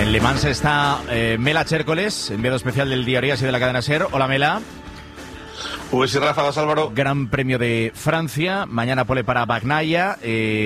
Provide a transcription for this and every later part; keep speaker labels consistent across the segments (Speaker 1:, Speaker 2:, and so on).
Speaker 1: En Le Mans está Mela Chércoles, enviado especial del Diario As y de la cadena SER. Hola, Mela.
Speaker 2: Pues sí, Ráfagas, Álvaro.
Speaker 1: Gran Premio de Francia, mañana pole para Bagnaia,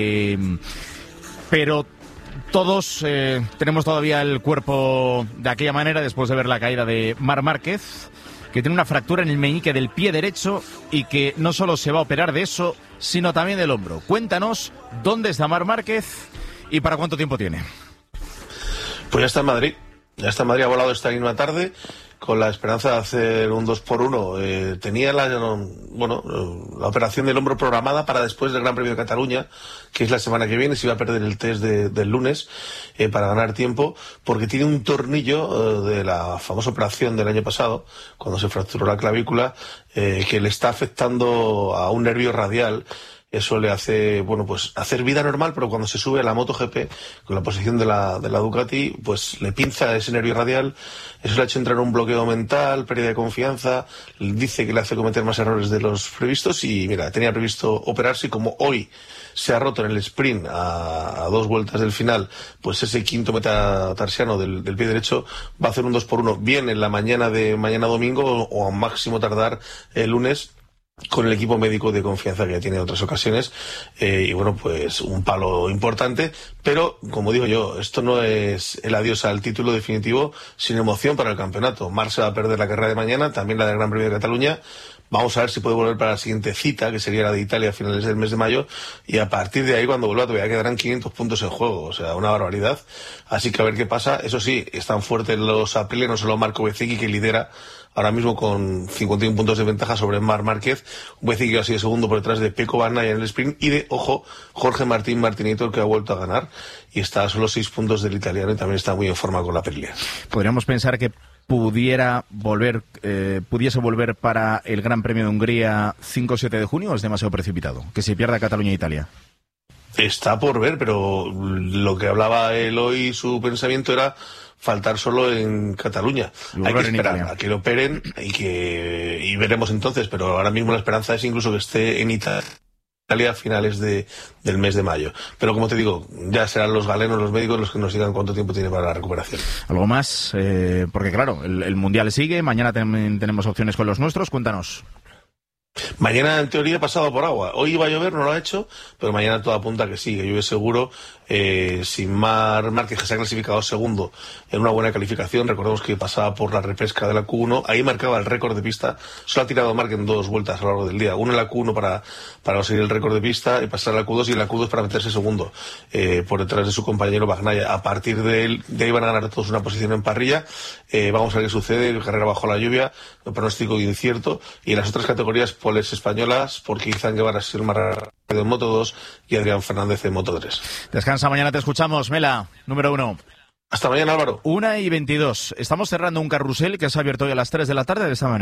Speaker 1: pero todos tenemos todavía el cuerpo de aquella manera después de ver la caída de Marc Márquez, que tiene una fractura en el meñique del pie derecho y que no solo se va a operar de eso, sino también del hombro. Cuéntanos dónde está Marc Márquez y para cuánto tiempo tiene.
Speaker 2: Pues ya está en Madrid. Ya está en Madrid, ha volado esta misma tarde con la esperanza de hacer un 2x1. Tenía la operación del hombro programada para después del Gran Premio de Cataluña, que es la semana que viene. Se iba a perder el test del lunes para ganar tiempo, porque tiene un tornillo de la famosa operación del año pasado, cuando se fracturó la clavícula, que le está afectando a un nervio radial. Eso le hace, hacer vida normal, pero cuando se sube a la MotoGP, con la posición de la Ducati, pues le pinza ese nervio radial, eso le ha hecho entrar en un bloqueo mental, pérdida de confianza, dice que le hace cometer más errores de los previstos y, mira, tenía previsto operarse y como hoy se ha roto en el sprint a 2 vueltas del final, pues ese quinto metatarsiano del pie derecho va a hacer un 2x1 bien en la mañana de mañana domingo o a máximo tardar el lunes, con el equipo médico de confianza que ya tiene en otras ocasiones, pues un palo importante, pero como digo yo, esto no es el adiós al título definitivo, sin emoción para el campeonato. Marc se va a perder la carrera de mañana, también la del Gran Premio de Cataluña. Vamos a ver si puede volver para la siguiente cita, que sería la de Italia a finales del mes de mayo, y a partir de ahí, cuando vuelva, todavía quedarán 500 puntos en juego, o sea, una barbaridad. Así que a ver qué pasa. Eso sí, están fuertes los Aprilia, no solo Marco Bezzecchi, que lidera ahora mismo con 51 puntos de ventaja sobre Marc Márquez, un Bezzecchi que ha sido segundo por detrás de Pecco Bagnaia en el sprint, y de, ojo, Jorge Martín Martinito, que ha vuelto a ganar, y está a solo 6 puntos del italiano, y también está muy en forma con la Aprilia.
Speaker 1: Podríamos pensar que pudiese volver para el Gran Premio de Hungría 5 o 7 de junio, ¿o es demasiado precipitado que se pierda Cataluña e Italia?
Speaker 2: Está por ver, pero lo que hablaba él hoy, su pensamiento era faltar solo en Cataluña. Hay que esperar a que lo operen y veremos entonces, pero ahora mismo la esperanza es incluso que esté en Italia a finales del mes de mayo. Pero como te digo, ya serán los galenos, los médicos, los que nos digan cuánto tiempo tiene para la recuperación.
Speaker 1: ¿Algo más? Porque claro, el Mundial sigue, mañana también tenemos opciones con los nuestros, cuéntanos.
Speaker 2: Mañana, en teoría, pasado por agua. Hoy iba a llover, no lo ha hecho, pero mañana todo apunta que sí, que llueve seguro. Sin Marc Márquez, que se ha clasificado segundo en una buena calificación. Recordemos que pasaba por la repesca de la Q1. Ahí marcaba el récord de pista. Solo ha tirado Marc en 2 vueltas a lo largo del día. Una en la Q1 para conseguir el récord de pista y pasar a la Q2, y en la Q2 para meterse segundo por detrás de su compañero Bagnaia. A partir de ahí van a ganar todos una posición en parrilla. Vamos a ver qué sucede. Carrera bajo la lluvia, pronóstico incierto. Y en las otras categorías, poles españolas, porque Izan Guevara es el más rápido en Moto 2 y Adrián Fernández en Moto 3.
Speaker 1: Descansa, mañana te escuchamos, Mela, número 1.
Speaker 2: Hasta mañana, Álvaro.
Speaker 1: 1:22. Estamos cerrando un carrusel que se ha abierto hoy a las 3 de la tarde de esta manera.